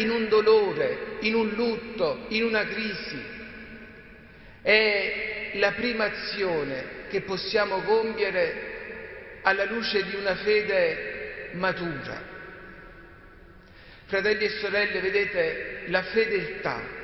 in un dolore, in un lutto, in una crisi. È la prima azione che possiamo compiere alla luce di una fede matura. Fratelli e sorelle, vedete, la fedeltà